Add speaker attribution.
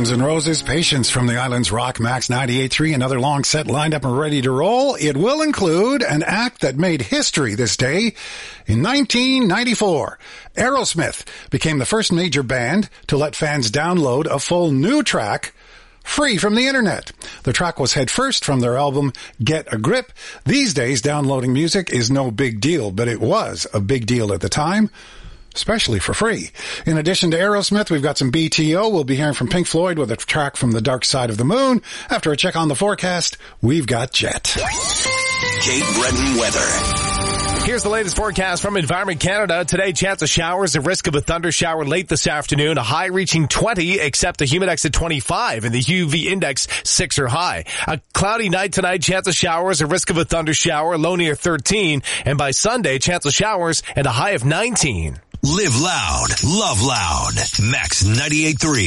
Speaker 1: Guns N' Roses, Patience from the Islands Rock, Max 98.3, another long set lined up and ready to roll. It will include an act that made history this day. In 1994, Aerosmith became the first major band to let fans download a full new track free from the internet. The track was headfirst from their album Get a Grip. These days, downloading music is no big deal, but it was a big deal at the time, especially for free. In addition to Aerosmith, we've got some BTO. We'll be hearing from Pink Floyd with a track from the Dark Side of the Moon. After a check on the forecast, we've got Jet.
Speaker 2: Cape Breton weather.
Speaker 3: Here's the latest forecast from Environment Canada. Today, chance of showers, a risk of a thunder shower late this afternoon, a high reaching 20, except the humidex at 25 and the UV index 6 or high. A cloudy night tonight, chance of showers, a risk of a thunder shower, low near 13, and by Sunday, chance of showers and a high of 19.
Speaker 2: Live loud, love loud. Max 98.3.